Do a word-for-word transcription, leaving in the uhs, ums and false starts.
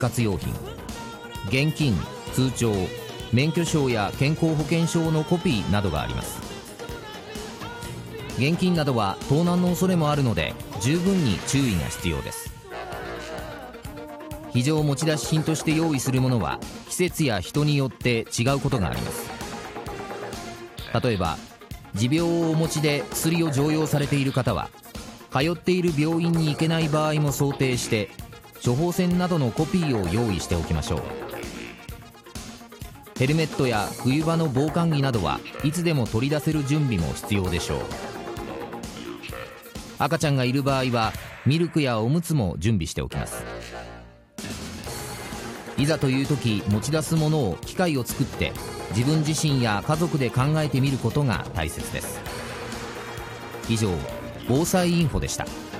活用品、現金、通帳、免許証や健康保険証のコピーなどがあります。現金などは盗難の恐れもあるので十分に注意が必要です。非常持ち出し品として用意するものは季節や人によって違うことがあります。例えば持病をお持ちで薬を常用されている方は、通っている病院に行けない場合も想定して処方箋などのコピーを用意しておきましょう。ヘルメットや冬場の防寒着などはいつでも取り出せる準備も必要でしょう。赤ちゃんがいる場合はミルクやおむつも準備しておきます。いざという時、持ち出すものを機械を作って自分自身や家族で考えてみることが大切です。以上、防災インフォでした。